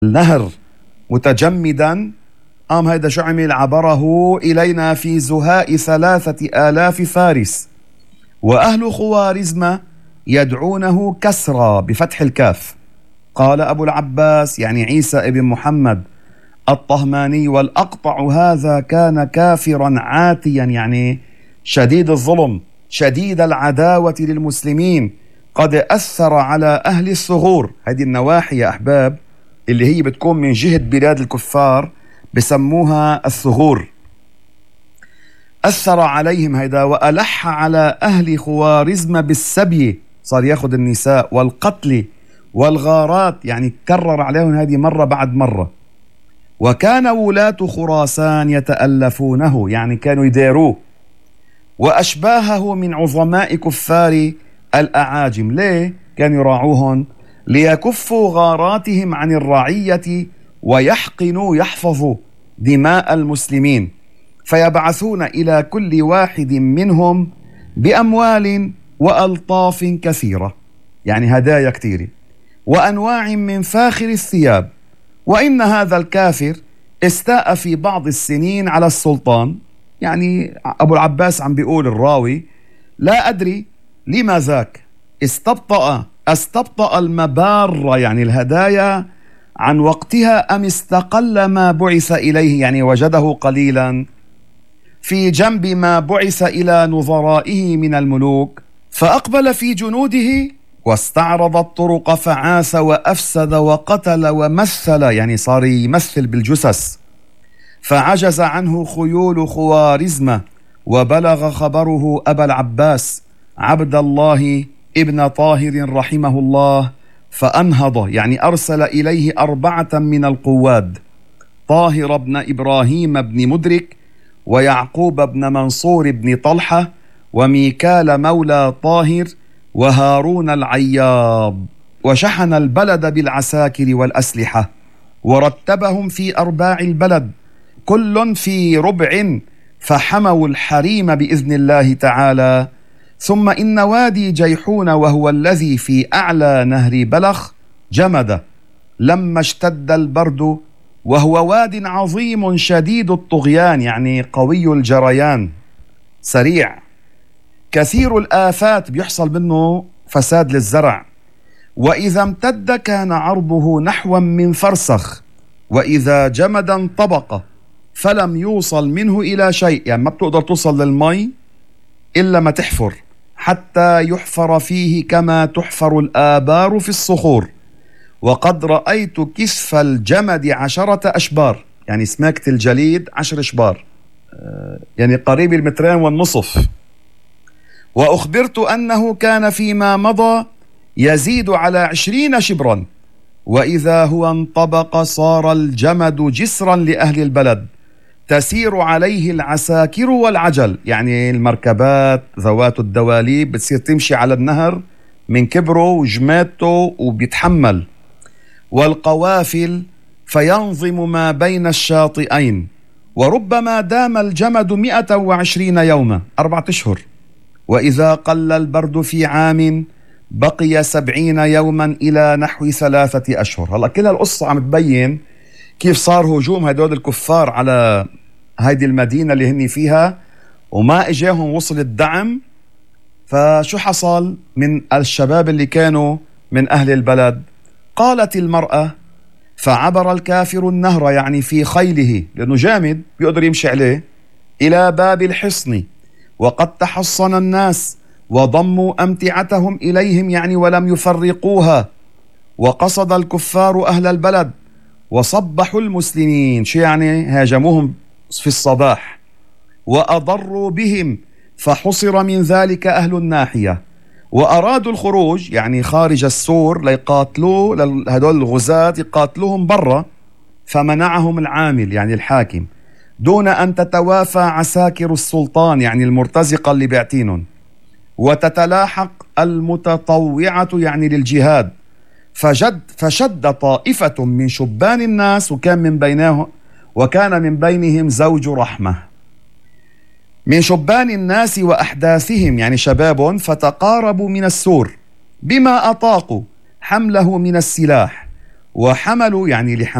النهر متجمدا، قام هيدا شو عمل؟ عبره إلينا في زهاء 3000 فارس، وأهل خوارزم يدعونه كسرى بفتح الكاف. قال أبو العباس يعني عيسى ابن محمد الطهماني: والأقطع هذا كان كافرا عاتيا، يعني شديد الظلم شديد العداوة للمسلمين، قد أثر على أهل الثغور. هذه النواحي يا أحباب اللي هي بتكون من جهة بلاد الكفار بسموها الثغور. أثر عليهم هيدا، وألح على أهل خوارزم بالسبي، صار ياخذ النساء والقتل والغارات، يعني كرر عليهم هذه مرة بعد مرة. وكان ولاة خراسان يتألفونه، يعني كانوا يداروه، وأشباهه من عظماء كفار الأعاجم. ليه؟ كانوا يراعوهم ليكفوا غاراتهم عن الرعية ويحقنوا يحفظوا دماء المسلمين، فيبعثون إلى كل واحد منهم بأموال وألطاف كثيرة، يعني هدايا كثيرة، وأنواع من فاخر الثياب. وإن هذا الكافر استاء في بعض السنين على السلطان، يعني أبو العباس عم بيقول الراوي: لا أدري لما ذاك، استبطأ المبار، يعني الهدايا، عن وقتها، أم استقل ما بعث إليه، يعني وجده قليلا في جنب ما بعث إلى نظرائه من الملوك. فأقبل في جنوده واستعرض الطرق، فعاث وأفسد وقتل ومثل، يعني صار يمثل بالجثث. فعجز عنه خيول خوارزم، وبلغ خبره أبا العباس عبد الله ابن طاهر رحمه الله، فأنهض، يعني أرسل إليه 4 من القواد: طاهر بن إبراهيم بن مدرك، ويعقوب بن منصور بن طلحة، وميكال مولى طاهر، وهارون العياض، وشحن البلد بالعساكر والأسلحة، ورتبهم في أرباع البلد كل في ربع، فحموا الحريم بإذن الله تعالى. ثم إن وادي جيحون، وهو الذي في أعلى نهر بلخ، جمد لما اشتد البرد، وهو واد عظيم شديد الطغيان، يعني قوي الجريان سريع، كثير الآفات، بيحصل منه فساد للزرع. وإذا امتد كان عرضه نحو من فرسخ، وإذا جمد انطبق فلم يوصل منه إلى شيء، يعني ما بتقدر توصل للمي إلا ما تحفر، حتى يحفر فيه كما تحفر الآبار في الصخور. وقد رأيت كسف الجمد 10 أشبار، يعني سماكة الجليد 10 أشبار، يعني قريب 2.5 متر. وأخبرت أنه كان فيما مضى يزيد على 20 شبرا، وإذا هو انطبق صار الجمد جسرا لأهل البلد، تسير عليه العساكر والعجل، يعني المركبات ذوات الدواليب بتصير تمشي على النهر من كبره وجمادته وبيتحمل، والقوافل فينظم ما بين الشاطئين. وربما دام الجمد 120 يوما، 4 أشهر. وإذا قل البرد في عام بقي 70 يوما إلى نحو 3 أشهر. هلأ كل القصة عم تبين كيف صار هجوم هدول الكفار على هيدي المدينة اللي هني فيها، وما إجاهم وصل الدعم. فشو حصل من الشباب اللي كانوا من أهل البلد؟ قالت المرأة: فعبر الكافر النهر، يعني في خيله لأنه جامد بيقدر يمشي عليه، إلى باب الحصن، وقد تحصن الناس وضموا أمتعتهم إليهم، يعني ولم يفرقوها. وقصد الكفار أهل البلد وصبحوا المسلمين، شو يعني؟ هاجموهم في الصباح، وأضروا بهم، فحصر من ذلك أهل الناحية، وأرادوا الخروج، يعني خارج السور، ليقاتلوا هدول الغزاة، يقاتلوهم برا، فمنعهم العامل، يعني الحاكم، دون أن تتوافى عساكر السلطان، يعني المرتزقة اللي بيعتينهم، وتتلاحق المتطوعة، يعني للجهاد. فشد طائفة من شبان الناس، وكان من بينهم زوج رحمة، من شبان الناس وأحداثهم، يعني شباب، فتقاربوا من السور بما أطاقوا حمله من السلاح، وحملوا يعني